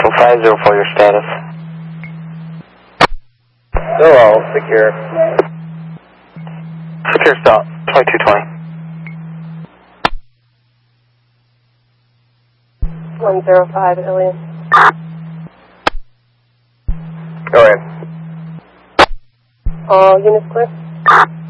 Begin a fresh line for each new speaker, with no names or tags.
Hotel 50 for your status.
Still all secure.
Secure stop, 2220.
105 Ilion.
Go ahead.
All units clear?